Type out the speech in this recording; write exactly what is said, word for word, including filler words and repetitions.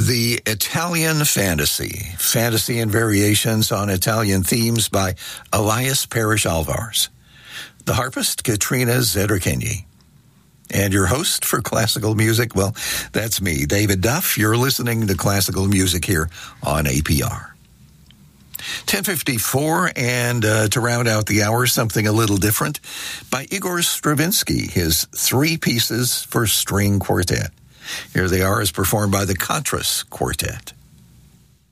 The Italian Fantasy, Fantasy and Variations on Italian Themes by Elias Parrish Alvarez. The harpist, Katrina Zedrikini. And your host for classical music, well, that's me, David Duff. You're listening to classical music here on A P R. ten fifty-four, and uh, to round out the hour, something a little different by Igor Stravinsky, his three pieces for string quartet. Here they are as performed by the Contras Quartet.